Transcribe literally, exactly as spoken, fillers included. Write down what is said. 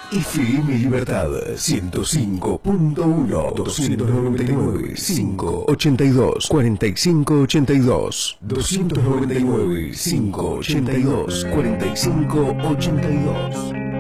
F M Libertad ciento cinco punto uno, doscientos noventa y nueve, quinientos ochenta y dos, cuarenta y cinco ochenta y dos, doscientos noventa y nueve, quinientos ochenta y dos, cuarenta y cinco ochenta y dos.